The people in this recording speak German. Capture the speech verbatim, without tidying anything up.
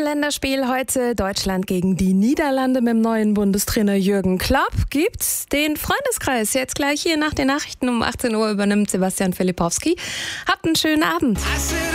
Länderspiel heute Deutschland gegen die Niederlande mit dem neuen Bundestrainer Jürgen Klopp. Gibt's den Freundeskreis jetzt gleich hier nach den Nachrichten um achtzehn Uhr übernimmt Sebastian Filipowski. Habt einen schönen Abend.